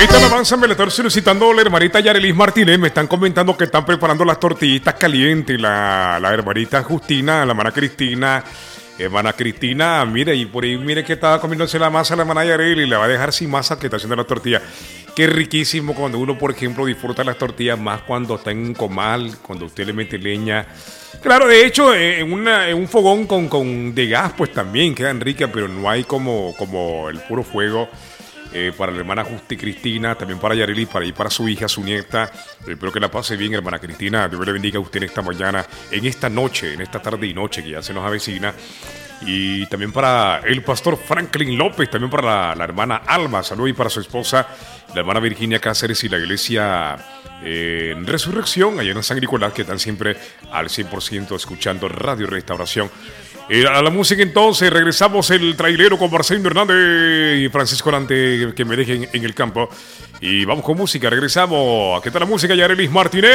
Esta alabanza me la estoy solicitando la hermanita Yarelis Martínez. Me están comentando que están preparando las tortillitas calientes. La hermanita Justina, la hermana Cristina. Hermana Cristina, mire, y por ahí mire que estaba comiéndose la masa la hermana Yarelis y la va a dejar sin masa que está haciendo la tortilla. Qué riquísimo cuando uno, por ejemplo, disfruta las tortillas más cuando está en un comal, cuando usted le mete leña. Claro, de hecho, en un fogón de gas, pues también quedan ricas, pero no hay como el puro fuego. Para la hermana Justi Cristina, también para Yareli, para su hija, su nieta. Espero que la pase bien, hermana Cristina. Dios le bendiga a usted en esta mañana, en esta noche, en esta tarde y noche que ya se nos avecina. Y también para el pastor Franklin López, también para la hermana Alma, saludos, y para su esposa, la hermana Virginia Cáceres y la iglesia en Resurrección, allá en San Nicolás, que están siempre al 100% escuchando Radio Restauración. A la música entonces, regresamos el trailero con Marcelino Hernández y Francisco Lante, que me dejen en el campo. Y vamos con música, regresamos. ¿Qué tal la música, Yarelis Martínez?